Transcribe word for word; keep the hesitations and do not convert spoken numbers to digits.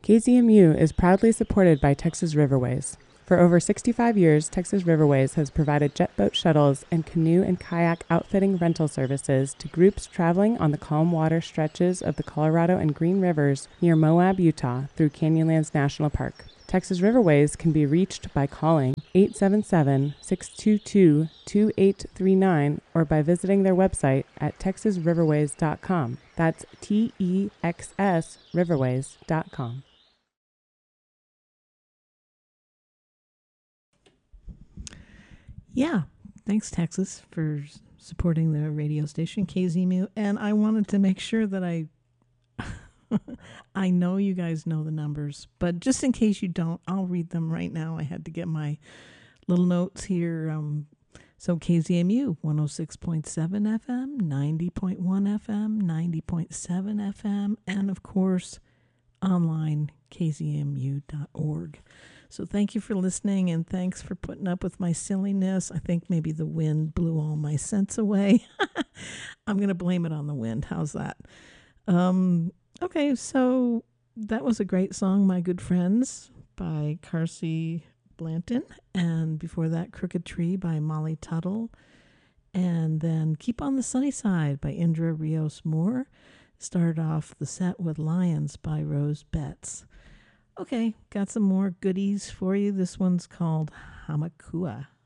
K Z M U is proudly supported by Texas Riverways. For over sixty-five years, Texas Riverways has provided jet boat shuttles and canoe and kayak outfitting rental services to groups traveling on the calm water stretches of the Colorado and Green Rivers near Moab, Utah, through Canyonlands National Park. Texas Riverways can be reached by calling eight seven seven, six two two, two eight three nine or by visiting their website at texas riverways dot com. That's T E X S riverways dot com. Yeah, thanks, Texas, for supporting the radio station, K Z M U. And I wanted to make sure that I, I know you guys know the numbers, but just in case you don't, I'll read them right now. I had to get my little notes here. Um, so K Z M U, one oh six point seven F M, ninety point one F M, ninety point seven F M, and of course, online, k z m u dot org. So thank you for listening, and thanks for putting up with my silliness. I think maybe the wind blew all my sense away. I'm going to blame it on the wind. How's that? Um, okay, so that was a great song, My Good Friends, by Carsey Blanton. And before that, Crooked Tree by Molly Tuttle. And then Keep on the Sunny Side by Indra Rios Moore. Started off the set with Lions by Rose Betts. Okay, got some more goodies for you. This one's called Hamakua.